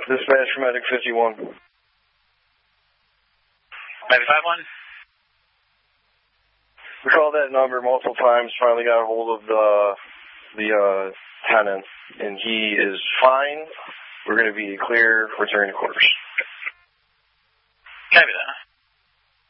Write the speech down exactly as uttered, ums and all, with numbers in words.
Dispatch for Medic fifty-one. Medic five one. We called that number multiple times, finally got a hold of the, the uh, tenant, and he is fine. We're going to be clear, return to quarters. Copy that.